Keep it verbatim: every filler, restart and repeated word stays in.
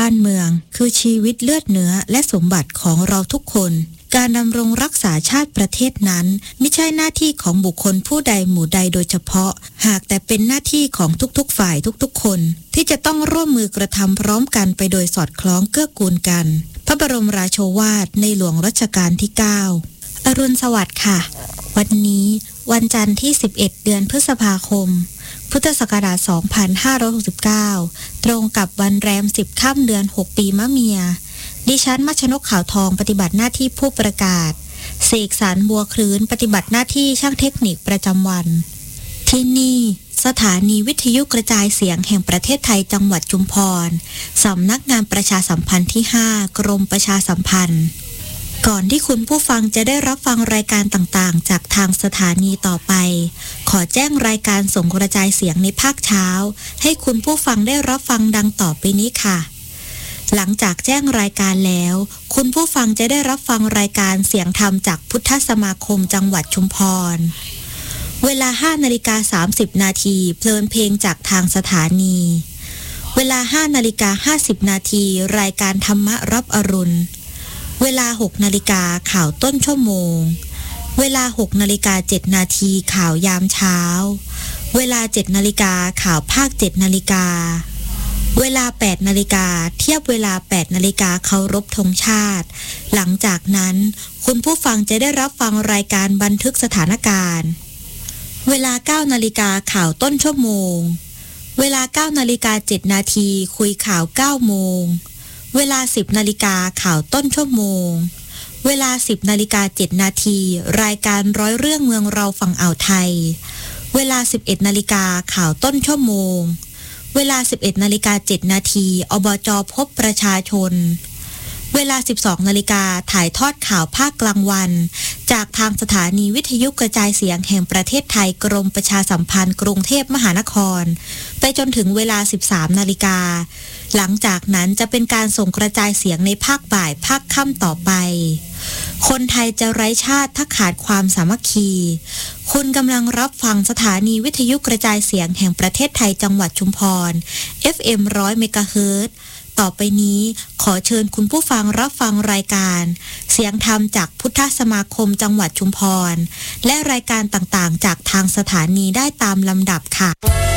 านเมืองคือชีวิตเลือดเนื้อและสมบัติของเราทุกคนการดำรงรักษาชาติประเทศนั้นไม่ใช่หน้าที่ของบุคคลผู้ใดหมู่ใดโดยเฉพาะหากแต่เป็นหน้าที่ของทุกๆฝ่ายทุกๆคนที่จะต้องร่วมมือกระทำพร้อมกันไปโดยสอดคล้องเกื้อกูลกันพระบรมราโชวาทในหลวงรัชกาลที่เก้าอรุณสวัสดิ์ค่ะวันนี้วันจันทร์ที่สิบเอ็ดเดือนพฤษภาคมพุทธศักราชสองพันห้าร้อยหกสิบเก้าตรงกับวันแรมสิบค่ำเดือนหกปีมะเมียดิฉันมัชนกขาวทองปฏิบัติหน้าที่ผู้ประกาศเสกสรรบัวคลื้นปฏิบัติหน้าที่ช่างเทคนิคประจำวันที่นี่สถานีวิทยุกระจายเสียงแห่งประเทศไทยจังหวัดชุมพรสำนักงานประชาสัมพันธ์ที่ห้ากรมประชาสัมพันธ์ก่อนที่คุณผู้ฟังจะได้รับฟังรายการต่างๆจากทางสถานีต่อไปขอแจ้งรายการส่งกระจายเสียงในภาคเช้าให้คุณผู้ฟังได้รับฟังดังต่อไปนี้ค่ะหลังจากแจ้งรายการแล้วคุณผู้ฟังจะได้รับฟังรายการเสียงธรรมจากพุทธสมาคมจังหวัดชุมพรเวลา ห้านาฬิกาสามสิบนาทีเพลินเพลงจากทางสถานีเวลา ห้านาฬิกาห้าสิบนาทีรายการธรรมะรับอรุณเวลา หกนาฬิกาข่าวต้นชั่วโมงเวลา หกนาฬิกาเจ็ดนาทีข่าวยามเช้าเวลา เจ็ดนาฬิกาข่าวภาค เจ็ดนาฬิกาเวลา แปดนาฬิกาเทียบเวลา แปดนาฬิกาเคารพธงชาติหลังจากนั้นคุณผู้ฟังจะได้รับฟังรายการบันทึกสถานการณ์เวลา เก้านาฬิกาข่าวต้นชั่วโมงเวลา เก้านาฬิกาเจ็ดนาทีคุยข่าว เก้าโมงเวลา สิบนาฬิกาข่าวต้นชั่วโมงเวลา สิบนาฬิกาเจ็ดนาทีรายการร้อยเรื่องเมืองเราฝั่งอ่าวไทยเวลา สิบเอ็ดนาฬิกาข่าวต้นชั่วโมงเวลา สิบเอ็ดนาฬิกาเจ็ดนาทีอบจ.พบประชาชนเวลา สิบสองนาฬิกาถ่ายทอดข่าวภาคกลางวันจากทางสถานีวิทยุกระจายเสียงแห่งประเทศไทยกรมประชาสัมพันธ์กรุงเทพมหานครไปจนถึงเวลา สิบสามนาฬิกาหลังจากนั้นจะเป็นการส่งกระจายเสียงในภาคบ่ายภาคค่ำต่อไปคนไทยจะไร้ชาติถ้าขาดความสามัคคีคุณกำลังรับฟังสถานีวิทยุกระจายเสียงแห่งประเทศไทยจังหวัดชุมพร เอฟ เอ็ม หนึ่งร้อย เมกะเฮิรตซ์ต่อไปนี้ขอเชิญคุณผู้ฟังรับฟังรายการเสียงธรรมจากพุทธสมาคมจังหวัดชุมพรและรายการต่างๆจากทางสถานีได้ตามลำดับค่ะ